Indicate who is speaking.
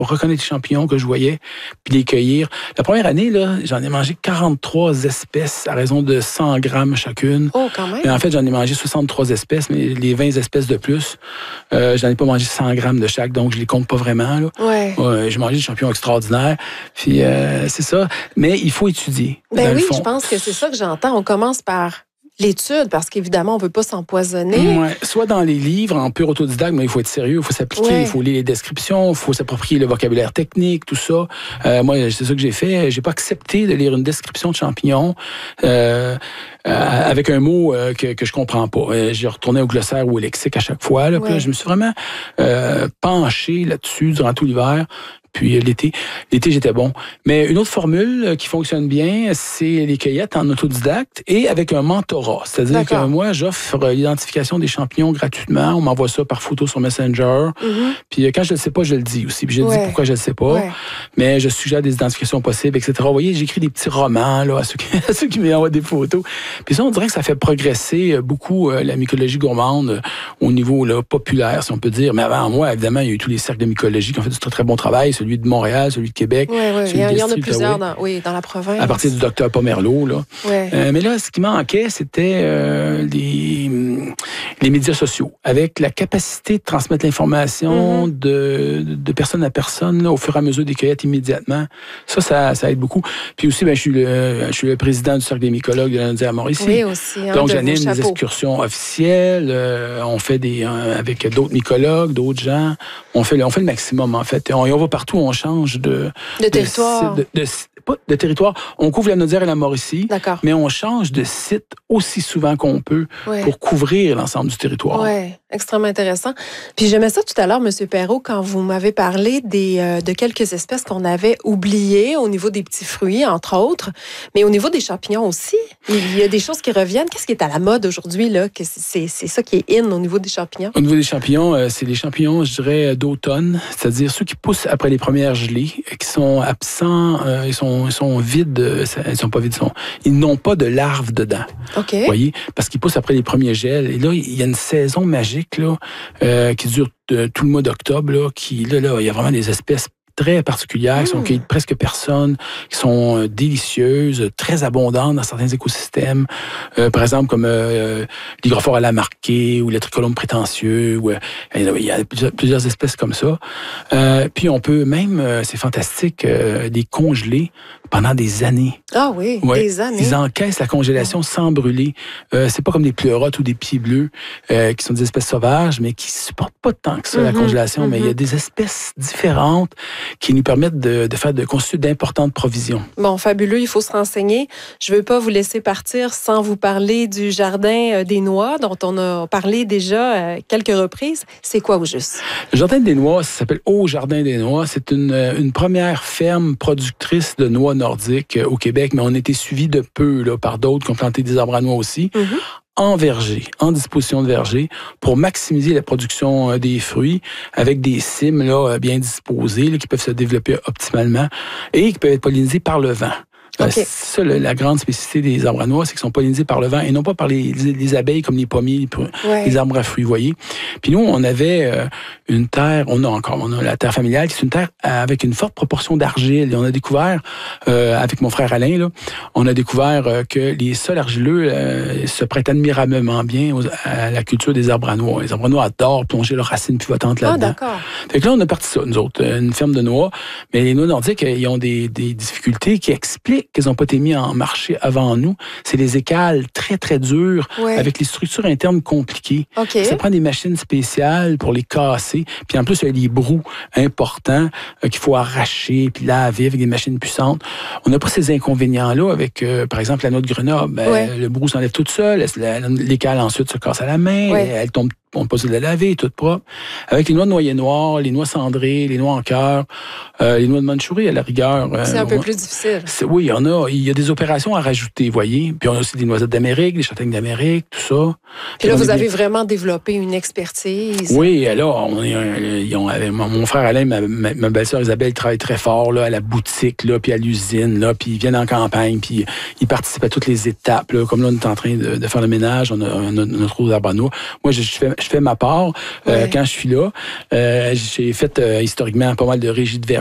Speaker 1: pour reconnaître les champignons que je voyais, puis les cueillir. La première année, là, j'en ai mangé 43 espèces à raison de 100 grammes chacune.
Speaker 2: Oh, quand même.
Speaker 1: Mais en fait, j'en ai mangé 63 espèces, mais les 20 espèces de plus, j'en ai pas mangé 100 grammes de chaque, donc je les compte pas vraiment. Là. J'ai mangé des champignons extraordinaires. Puis c'est ça. Mais il faut étudier.
Speaker 2: Ben oui, je pense que c'est ça que j'entends. On commence par l'étude, parce qu'évidemment, on ne veut pas s'empoisonner.
Speaker 1: Ouais. Soit dans les livres, en pur autodidacte, mais il faut être sérieux, il faut s'appliquer, il faut lire les descriptions, il faut s'approprier le vocabulaire technique, tout ça. Moi, c'est ça que j'ai fait. J'ai pas accepté de lire une description de champignons avec un mot que je comprends pas. J'ai retourné au glossaire ou au lexique à chaque fois. Là, puis là, je me suis vraiment penché là-dessus durant tout l'hiver. Puis l'été, j'étais bon. Mais une autre formule qui fonctionne bien, c'est les cueillettes en autodidacte et avec un mentorat. C'est-à-dire que moi, j'offre l'identification des champignons gratuitement. On m'envoie ça par photo sur Messenger. Puis quand je ne le sais pas, je le dis aussi. Puis je dis pourquoi je ne le sais pas. Mais je suggère des identifications possibles, etc. Vous voyez, j'écris des petits romans là, à ceux qui m'envoient des photos. Puis ça, on dirait que ça fait progresser beaucoup la mycologie gourmande au niveau là, populaire, si on peut dire. Mais avant moi, évidemment, il y a eu tous les cercles de mycologie qui ont fait du très, très bon travail. Celui de Montréal, celui de Québec.
Speaker 2: Il y en a plusieurs dans la province.
Speaker 1: À partir du docteur Pomerleau. Là. Mais là, ce qui manquait, c'était les médias sociaux. Avec la capacité de transmettre l'information de personne à personne là, au fur et à mesure des cueillettes immédiatement. Ça aide beaucoup. Puis aussi, je suis le président du Cercle des mycologues de la Naudière à Mauricie.
Speaker 2: Oui, aussi.
Speaker 1: Donc, j'anime des excursions officielles. On fait avec d'autres mycologues, d'autres gens. On fait le maximum, en fait. Et on va partout. On change de
Speaker 2: territoire.
Speaker 1: Pas de territoire. On couvre la Naudière et la Mauricie, mais on change de site aussi souvent qu'on peut pour couvrir l'ensemble du territoire.
Speaker 2: Oui, extrêmement intéressant. Puis j'aimais ça tout à l'heure, M. Perrault, quand vous m'avez parlé de quelques espèces qu'on avait oubliées au niveau des petits fruits, entre autres, mais au niveau des champignons aussi. Il y a des choses qui reviennent. Qu'est-ce qui est à la mode aujourd'hui, là? C'est ça qui est in au niveau des champignons?
Speaker 1: Au niveau des champignons, c'est les champignons, je dirais, d'automne, c'est-à-dire ceux qui poussent après les premières gelées, qui sont absents, ils sont vides, ils sont pas vides, ils n'ont pas de larves dedans.
Speaker 2: OK.
Speaker 1: Vous voyez? Parce qu'ils poussent après les premiers gels. Et là, il y a une saison magique là, qui dure tout le mois d'octobre, là, il y a vraiment des espèces très particulières, qui sont cueillies de presque personne, qui sont délicieuses, très abondantes dans certains écosystèmes. Par exemple, comme l'hygrophore à la marquée ou le tricolome prétentieux. Il y a plusieurs espèces comme ça. Puis on peut même, c'est fantastique, les congeler pendant des années.
Speaker 2: Ah oui, des années.
Speaker 1: Ils encaissent la congélation sans brûler. C'est pas comme des pleurotes ou des pieds bleus, qui sont des espèces sauvages, mais qui supportent pas tant que ça, la congélation. Mais il y a des espèces différentes qui nous permettent de constituer d'importantes provisions.
Speaker 2: Bon, fabuleux, il faut se renseigner. Je ne veux pas vous laisser partir sans vous parler du Jardin des Noix, dont on a parlé déjà quelques reprises. C'est quoi au juste?
Speaker 1: Le Jardin des Noix, ça s'appelle Au Jardin des Noix. C'est une première ferme productrice de noix nordiques au Québec, mais on a été suivi de peu là, par d'autres qui ont planté des arbres à noix aussi. En verger, en disposition de verger, pour maximiser la production des fruits avec des cimes là, bien disposées là, qui peuvent se développer optimalement et qui peuvent être pollinisées par le vent. C'est ça, la grande spécificité des arbres à noix, c'est qu'ils sont pollinisés par le vent et non pas par les abeilles comme les pommiers, les arbres à fruits, vous voyez. Puis nous, on avait une terre, on a la terre familiale, qui est une terre avec une forte proportion d'argile. Et on a découvert, avec mon frère Alain, là, on a découvert que les sols argileux se prêtent admirablement bien à la culture des arbres à noix. Les arbres à noix adorent plonger leurs racines pivotantes là-dedans.
Speaker 2: D'accord.
Speaker 1: Fait que là, on a parti ça, nous autres, une ferme de noix. Mais les noix nordiques, ils ont des difficultés qui expliquent qu'ils n'ont pas été mis en marché avant nous. C'est les écales très, très dures, avec les structures internes compliquées. Ça prend des machines spéciales pour les casser. Puis en plus, il y a des brous importants qu'il faut arracher puis laver avec des machines puissantes. On n'a pas ces inconvénients-là avec, par exemple, la noix de Grenoble. Le brou s'enlève toute seule. L'écale, ensuite, se casse à la main. Elle tombe. On peut se la laver, toute propre. Avec les noix de noyer noir, les noix cendrées, les noix en cœur, les noix de Mandchourie, à la rigueur.
Speaker 2: C'est un peu plus difficile.
Speaker 1: Oui, il y a des opérations à rajouter, vous voyez. Puis on a aussi des noisettes d'Amérique, des châtaignes d'Amérique, tout ça.
Speaker 2: Puis là, vous avez vraiment développé une expertise.
Speaker 1: Oui, là, mon frère Alain, ma belle-sœur Isabelle travaillent très fort là, à la boutique, là, puis à l'usine, là, puis ils viennent en campagne, puis ils participent à toutes les étapes. Là, comme là, on est en train de faire le ménage, on a notre eau d'arbres à noix. Moi, je fais ma part quand je suis là. J'ai fait historiquement pas mal de régies de